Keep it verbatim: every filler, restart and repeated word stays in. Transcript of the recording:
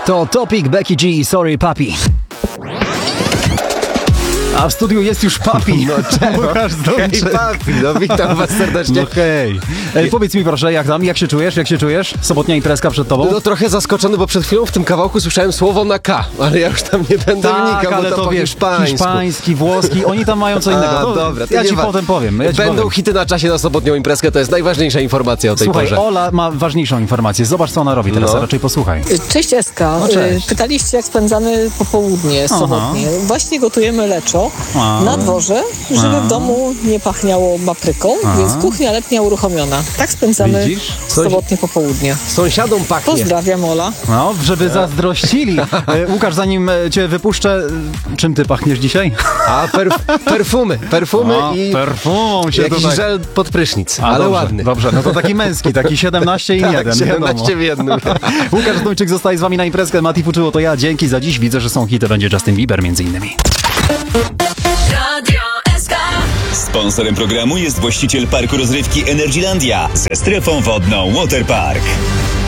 To Topic, Becky G, Sorry Papi. A w studiu jest już Papi. No czemu? Hej Papi, no witam was serdecznie. No hej. Ej, powiedz mi proszę, jak tam, jak się czujesz, jak się czujesz? Sobotnia imprezka przed tobą? No trochę zaskoczony, bo przed chwilą w tym kawałku słyszałem słowo na K, ale ja już tam nie będę tak, wnikał, ale bo to, to po wiesz, hiszpańsku. hiszpański, włoski, oni tam mają co innego. A, no, dobra, to ja nie ci wa- potem powiem. Ja ci Będą powiem. hity na czasie na sobotnią imprezkę, to jest najważniejsza informacja o tej Słuchaj, porze. Ola ma ważniejszą informację. Zobacz, co ona robi teraz, No. a raczej posłuchaj. Cześć Eska. No, cześć. Pytaliście, jak spędzamy popołudnie sobotnie. Właśnie gotujemy leczo A. na dworze, żeby A. w domu nie pachniało papryką, A. więc kuchnia letnia uruchomiona. Tak spędzamy Widzisz? sobotnie popołudnie. Sąsiadom pachnie. Pozdrawiam, Ola. No, żeby zazdrościli. E, Łukasz, zanim e, cię wypuszczę, e, czym ty pachniesz dzisiaj? A perf- perfumy, perfumy O, i perfumą się jakiś tutaj... żel pod prysznic, A, ale dobrze, ładny. Dobrze, no to taki męski, taki siedemnaście i Tak, jeden. siedemnaście w jednym. Łukasz Zdójczyk zostaje z wami na imprezkę. Mati Fuczyło to ja. Dzięki za dziś. Widzę, że są hity. Będzie Justin Bieber między innymi. Sponsorem programu jest właściciel parku rozrywki Energylandia ze strefą wodną Waterpark.